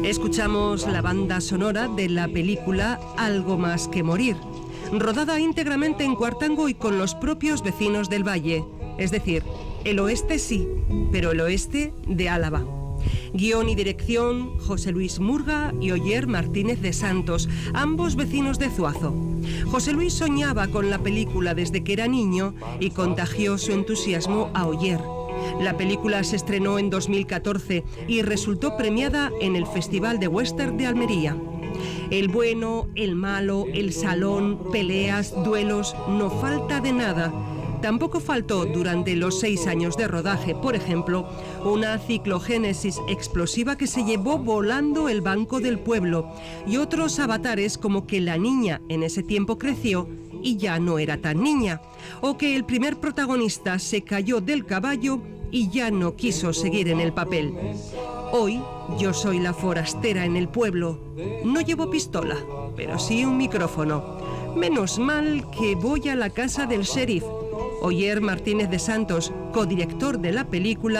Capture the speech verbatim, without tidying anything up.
Escuchamos la banda sonora de la película Algo más que morir, rodada íntegramente en Cuartango y con los propios vecinos del valle, es decir, el oeste sí, pero el oeste de Álava. Guión y dirección, José Luis Murga y Oyer Martínez de Santos, ambos vecinos de Zuazo. José Luis soñaba con la película desde que era niño y contagió su entusiasmo a Oyer. La película se estrenó en dos mil catorce y resultó premiada en el Festival de Western de Almería. El bueno, el malo, el salón, peleas, duelos, no falta de nada. Tampoco faltó durante los seis años de rodaje, por ejemplo, una ciclogénesis explosiva que se llevó volando el Banco del Pueblo y otros avatares como que la niña en ese tiempo creció y ya no era tan niña, o que el primer protagonista se cayó del caballo y ya no quiso seguir en el papel. Hoy yo soy la forastera en el pueblo. No llevo pistola, pero sí un micrófono. Menos mal que voy a la casa del sheriff. Oyer Martínez de Santos, codirector de la película,